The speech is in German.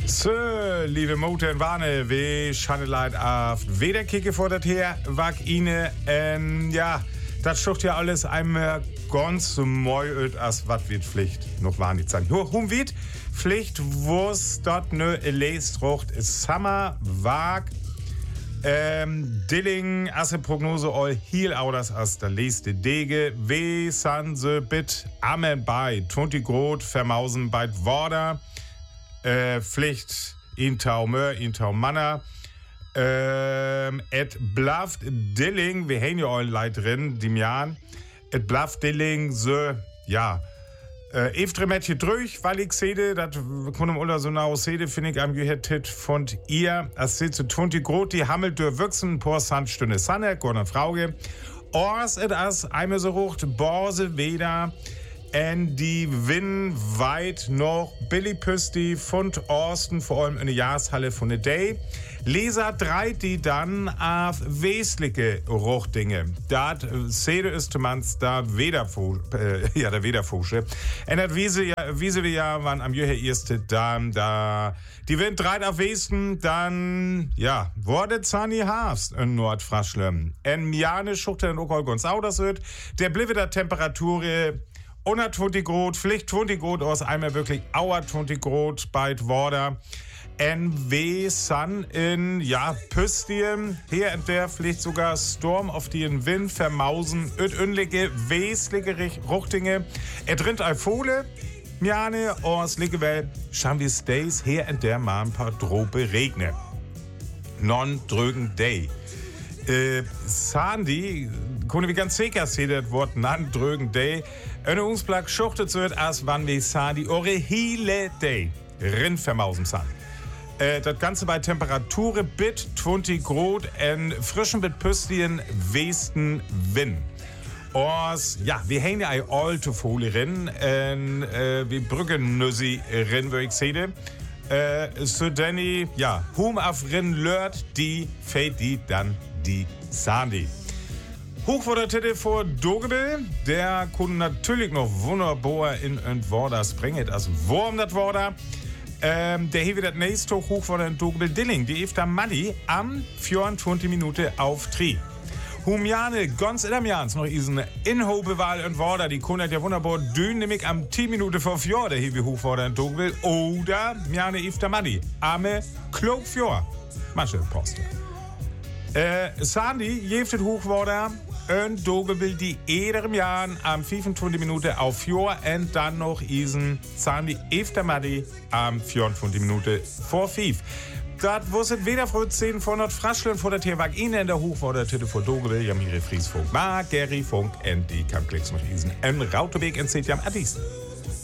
So, liebe Mutter und Warne, wie Schandeleit auf Wederkicke vor der Tür, wag Ine, ja, das schucht ja alles einmal ganz moi as wat wird Pflicht, noch war nicht sagen. Nur wird Pflicht, wo's dort nö lest rocht, Summer, wag, Dilling, asse Prognose all heel auders as der leste Dege, we san se bit amen bei, 20 Grot, vermausen bei Worder, Pflicht, in Tau Mör, in Tau Manner, et blaft Dilling, wir haben ja all Leid drin, die Jahren, et blaft Dilling, so, ja, Eftre Mädchen durch, weil ich sehe, das kann oder so nah sehe, finde ich am gehört von ihr, als sie zu 20 Grot, die hammelt durch Wüchsen, por Sandstunde Sanne, Gordon Frauge, Ors et as, einmal so rucht, Borse weder, en die Win weit noch Billy Püsti von Orsten, vor allem in der Jahreshalle von der Day. Leser dreit die dann auf wesentliche Ruchdinge. Dat sede ist mans da der Wederfusche. En dat wiese wir ja, wann am Jöher erste dann da die Wind dreit auf Westen, dann ja, wurde Zani Hafst in Nordfraschlem. En Miane schuchte in Okol ganz auders wird. Der bliebe der Temperatur 120 Grad, Pflicht 20 Grad aus einmal wirklich Auer 20 Grad bei Worder. NW Sun in, ja, Püstien, hier und der Pflicht sogar Storm auf den Wind vermausen, ödünlige, wesentliche Ruchtinge. Drinnt Eifole, Miane, aus Liggewell, schauen wir Stays, hier und der mal ein paar Drobe regne. Non-drögen Day. Sandy, können wir ganz sicher sehen, das Wort non-drögen Day. Eine Ungsplack schuchtet wird, als wann wir Sandy ore hele Day. Rind vermausen san. Das Ganze bei Temperatur bit 20 Grad en frischen bit Püstien Westen Wind. Ors, ja, wir haben ja eine alte Folie rin, wir brücken Nüssi rin, würde ich sehen. So Danny, ja, hum auf rin lört, die fällt die dann die Sandy. Hoch vor der Titel vor Dogebel, der kann natürlich noch wunderbar in und Worders bringen, also Wurm das Worder. Der hier wieder das nächste hoch vor der Dogebel Dilling, die Efter Manni am 24 Minuten auf 3. Humjane, ganz in dem Jans noch isen Inhobewahl und Worder, die kann ja wunderbar dünn, nämlich am 10 Minuten vor 4, der hier hoch vor der Dogebel, oder Mjane Efter Manni, am Klog 4. Manche Poste. Sandy, jeftet Hochworder und Dogebel die ederem Jahren am 25 Minuten auf 4 und dann noch isen Sandy Efter Manni am 24 Minuten vor 5. Das wusstet weder vor 10 von Nordfraschlen vor der Tierwag in der Hochworder Titel vor Dogebel, Jamire Friesfunk, Mark, Gary Funk und die Kampklicks noch isen en Rautebeek en Zetiam Addis.